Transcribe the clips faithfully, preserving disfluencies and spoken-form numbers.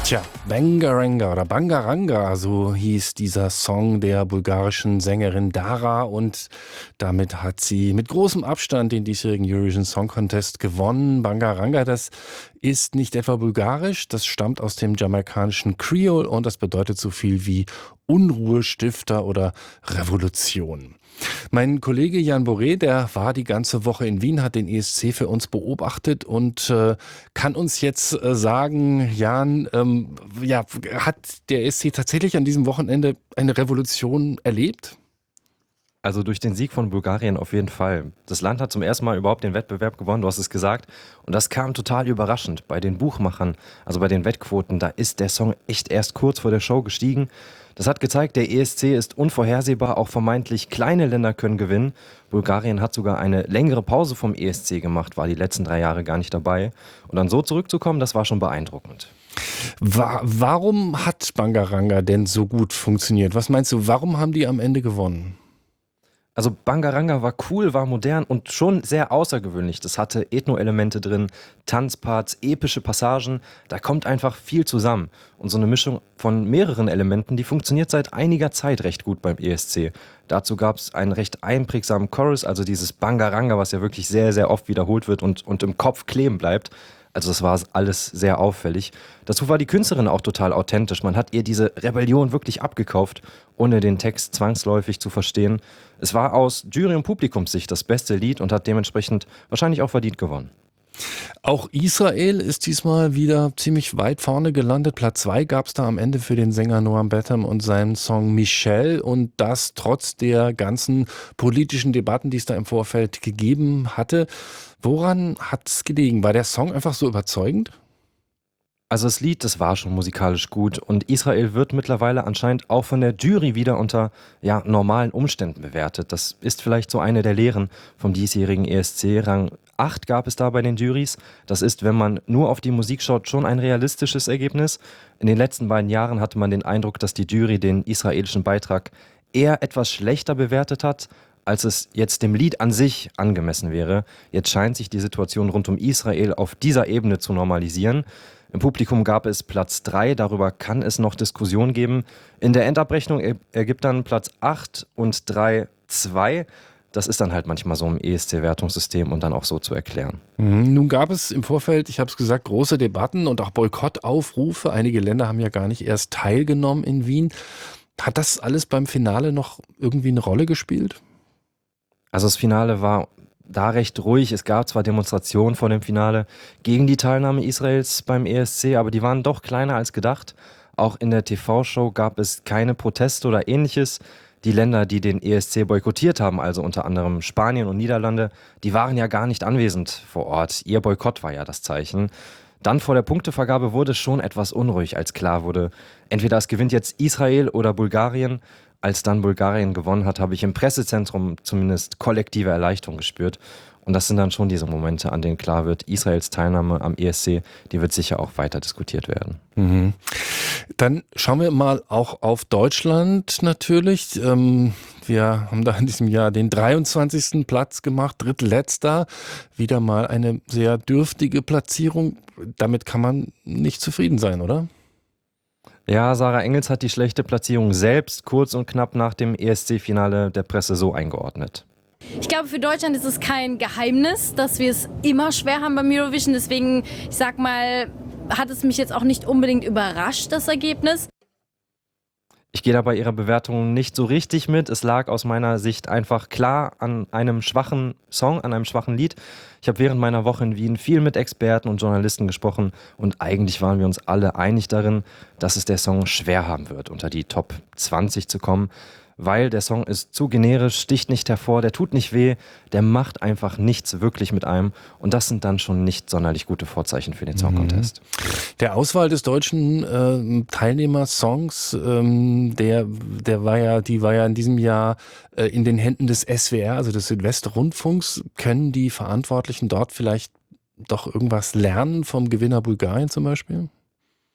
Tja, Bangaranga oder Bangaranga, so hieß dieser Song der bulgarischen Sängerin Dara, und damit hat sie mit großem Abstand den diesjährigen Eurovision Song Contest gewonnen. Bangaranga, das ist nicht etwa bulgarisch, das stammt aus dem jamaikanischen Creole und das bedeutet so viel wie Unruhestifter oder Revolution. Mein Kollege Jan Boré, der war die ganze Woche in Wien, hat den E S C für uns beobachtet und äh, kann uns jetzt äh, sagen, Jan, ähm, ja, hat der E S C tatsächlich an diesem Wochenende eine Revolution erlebt? Also durch den Sieg von Bulgarien auf jeden Fall. Das Land hat zum ersten Mal überhaupt den Wettbewerb gewonnen, du hast es gesagt. Und das kam total überraschend. Bei den Buchmachern, also bei den Wettquoten, da ist der Song echt erst kurz vor der Show gestiegen. Das hat gezeigt, der E S C ist unvorhersehbar, auch vermeintlich kleine Länder können gewinnen. Bulgarien hat sogar eine längere Pause vom E S C gemacht, war die letzten drei Jahre gar nicht dabei. Und dann so zurückzukommen, das war schon beeindruckend. Wa- warum hat Bangaranga denn so gut funktioniert? Was meinst du, warum haben die am Ende gewonnen? Also Bangaranga war cool, war modern und schon sehr außergewöhnlich. Das hatte Ethno-Elemente drin, Tanzparts, epische Passagen. Da kommt einfach viel zusammen. Und so eine Mischung von mehreren Elementen, die funktioniert seit einiger Zeit recht gut beim E S C. Dazu gab es einen recht einprägsamen Chorus, also dieses Bangaranga, was ja wirklich sehr, sehr oft wiederholt wird und, und im Kopf kleben bleibt. Also das war alles sehr auffällig. Dazu war die Künstlerin auch total authentisch. Man hat ihr diese Rebellion wirklich abgekauft, ohne den Text zwangsläufig zu verstehen. Es war aus Jury- und Publikumssicht das beste Lied und hat dementsprechend wahrscheinlich auch verdient gewonnen. Auch Israel ist diesmal wieder ziemlich weit vorne gelandet. Platz zwei gab es da am Ende für den Sänger Noam Betham und seinen Song Michelle. Und das trotz der ganzen politischen Debatten, die es da im Vorfeld gegeben hatte. Woran hat es gelegen? War der Song einfach so überzeugend? Also das Lied, das war schon musikalisch gut und Israel wird mittlerweile anscheinend auch von der Jury wieder unter ja, normalen Umständen bewertet. Das ist vielleicht so eine der Lehren vom diesjährigen E S C. Rang acht gab es da bei den Juries. Das ist, wenn man nur auf die Musik schaut, schon ein realistisches Ergebnis. In den letzten beiden Jahren hatte man den Eindruck, dass die Jury den israelischen Beitrag eher etwas schlechter bewertet hat, als es jetzt dem Lied an sich angemessen wäre. Jetzt scheint sich die Situation rund um Israel auf dieser Ebene zu normalisieren. Im Publikum gab es Platz drei, darüber kann es noch Diskussion geben. In der Endabrechnung er- ergibt dann Platz acht und drei zwei. Das ist dann halt manchmal so im E S C-Wertungssystem und dann auch so zu erklären. Mhm. Nun gab es im Vorfeld, ich habe es gesagt, große Debatten und auch Boykottaufrufe. Einige Länder haben ja gar nicht erst teilgenommen in Wien. Hat das alles beim Finale noch irgendwie eine Rolle gespielt? Also das Finale war da recht ruhig. Es gab zwar Demonstrationen vor dem Finale gegen die Teilnahme Israels beim E S C, aber die waren doch kleiner als gedacht. Auch in der T V-Show gab es keine Proteste oder ähnliches. Die Länder, die den E S C boykottiert haben, also unter anderem Spanien und Niederlande, die waren ja gar nicht anwesend vor Ort. Ihr Boykott war ja das Zeichen. Dann vor der Punktevergabe wurde es schon etwas unruhig, als klar wurde, entweder es gewinnt jetzt Israel oder Bulgarien. Als dann Bulgarien gewonnen hat, habe ich im Pressezentrum zumindest kollektive Erleichterung gespürt. Und das sind dann schon diese Momente, an denen klar wird, Israels Teilnahme am E S C, die wird sicher auch weiter diskutiert werden. Mhm. Dann schauen wir mal auch auf Deutschland natürlich. Ähm, wir haben da in diesem Jahr den dreiundzwanzigsten Platz gemacht, drittletzter. Wieder mal eine sehr dürftige Platzierung. Damit kann man nicht zufrieden sein, oder? Ja, Sarah Engels hat die schlechte Platzierung selbst kurz und knapp nach dem E S C-Finale der Presse so eingeordnet. Ich glaube, für Deutschland ist es kein Geheimnis, dass wir es immer schwer haben beim Eurovision. Deswegen, ich sag mal, hat es mich jetzt auch nicht unbedingt überrascht, das Ergebnis. Ich gehe da bei ihrer Bewertung nicht so richtig mit. Es lag aus meiner Sicht einfach klar an einem schwachen Song, an einem schwachen Lied. Ich habe während meiner Woche in Wien viel mit Experten und Journalisten gesprochen und eigentlich waren wir uns alle einig darin, dass es der Song schwer haben wird, unter die Top zwanzig zu kommen, weil der Song ist zu generisch, sticht nicht hervor, der tut nicht weh, der macht einfach nichts wirklich mit einem und das sind dann schon nicht sonderlich gute Vorzeichen für den Song Contest. Der Auswahl des deutschen äh, Teilnehmersongs, ähm, der, der war ja, die war ja in diesem Jahr äh, in den Händen des S W R, also des Südwestrundfunks. Können die Verantwortlichen dort vielleicht doch irgendwas lernen vom Gewinner Bulgarien zum Beispiel?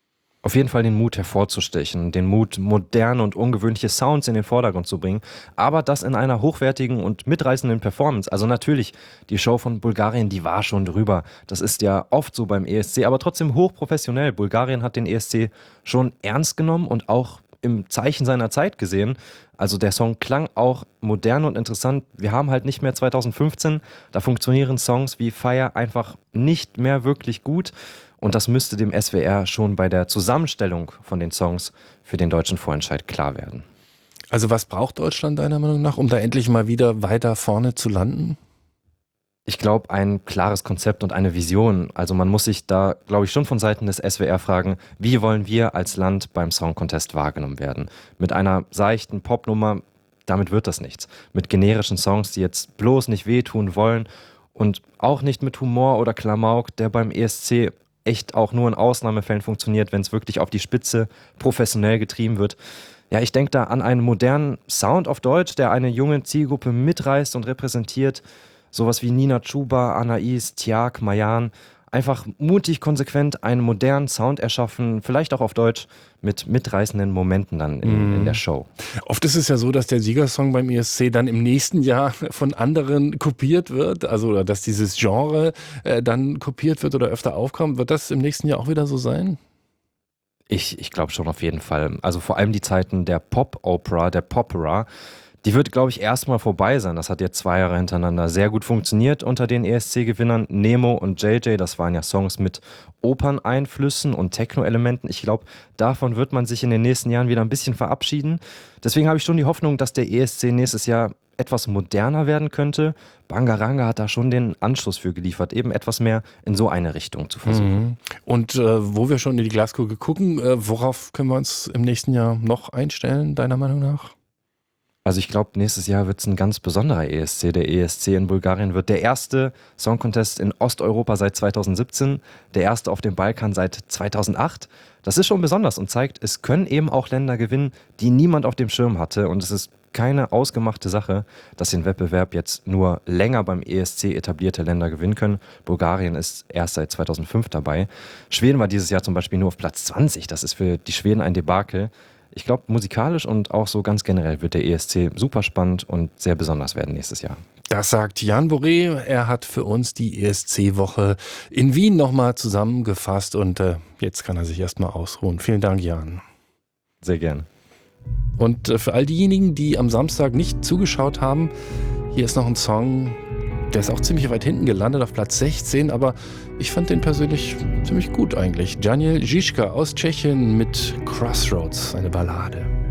Auf jeden Fall den Mut hervorzustechen, den Mut, moderne und ungewöhnliche Sounds in den Vordergrund zu bringen, aber das in einer hochwertigen und mitreißenden Performance. Also natürlich, die Show von Bulgarien, die war schon drüber. Das ist ja oft so beim E S C, aber trotzdem hochprofessionell. Bulgarien hat den E S C schon ernst genommen und auch im Zeichen seiner Zeit gesehen. Also der Song klang auch modern und interessant. Wir haben halt nicht mehr zweitausendfünfzehn, da funktionieren Songs wie Fire einfach nicht mehr wirklich gut. Und das müsste dem S W R schon bei der Zusammenstellung von den Songs für den deutschen Vorentscheid klar werden. Also was braucht Deutschland deiner Meinung nach, um da endlich mal wieder weiter vorne zu landen? Ich glaube, ein klares Konzept und eine Vision. Also man muss sich da, glaube ich, schon von Seiten des S W R fragen, wie wollen wir als Land beim Song Contest wahrgenommen werden? Mit einer seichten Popnummer, damit wird das nichts. Mit generischen Songs, die jetzt bloß nicht wehtun wollen und auch nicht mit Humor oder Klamauk, der beim E S C echt auch nur in Ausnahmefällen funktioniert, wenn es wirklich auf die Spitze professionell getrieben wird. Ja, ich denke da an einen modernen Sound auf Deutsch, der eine junge Zielgruppe mitreißt und repräsentiert. Sowas wie Nina Chuba, Anais, Tiag, Mayan. Einfach mutig, konsequent einen modernen Sound erschaffen, vielleicht auch auf Deutsch, mit mitreißenden Momenten dann in, Mm. in der Show. Oft ist es ja so, dass der Siegersong beim E S C dann im nächsten Jahr von anderen kopiert wird, also oder dass dieses Genre äh, dann kopiert wird oder öfter aufkommt. Wird das im nächsten Jahr auch wieder so sein? Ich, ich glaube schon auf jeden Fall. Also vor allem die Zeiten der Pop-Opera, der Popera, die wird, glaube ich, erstmal vorbei sein. Das hat jetzt zwei Jahre hintereinander sehr gut funktioniert unter den E S C-Gewinnern. Nemo und J J, das waren ja Songs mit Operneinflüssen und Techno-Elementen. Ich glaube, davon wird man sich in den nächsten Jahren wieder ein bisschen verabschieden. Deswegen habe ich schon die Hoffnung, dass der E S C nächstes Jahr etwas moderner werden könnte. Bangaranga hat da schon den Anschluss für geliefert, eben etwas mehr in so eine Richtung zu versuchen. Mhm. Und äh, wo wir schon in die Glaskugel gucken, äh, worauf können wir uns im nächsten Jahr noch einstellen, deiner Meinung nach? Also ich glaube, nächstes Jahr wird es ein ganz besonderer E S C. Der E S C in Bulgarien wird der erste Song Contest in Osteuropa seit zweitausendsiebzehn, der erste auf dem Balkan seit zweitausendacht. Das ist schon besonders und zeigt, es können eben auch Länder gewinnen, die niemand auf dem Schirm hatte. Und es ist keine ausgemachte Sache, dass den Wettbewerb jetzt nur länger beim E S C etablierte Länder gewinnen können. Bulgarien ist erst seit zweitausendfünf dabei. Schweden war dieses Jahr zum Beispiel nur auf Platz zwanzig. Das ist für die Schweden ein Debakel. Ich glaube, musikalisch und auch so ganz generell wird der E S C super spannend und sehr besonders werden nächstes Jahr. Das sagt Jan Boré. Er hat für uns die E S C-Woche in Wien nochmal zusammengefasst und äh, jetzt kann er sich erstmal ausruhen. Vielen Dank, Jan. Sehr gern. Und äh, für all diejenigen, die am Samstag nicht zugeschaut haben, hier ist noch ein Song, der ist auch ziemlich weit hinten gelandet, auf Platz sechzehn, aber ich fand den persönlich ziemlich gut eigentlich. Daniel Žižka aus Tschechien mit Crossroads, eine Ballade.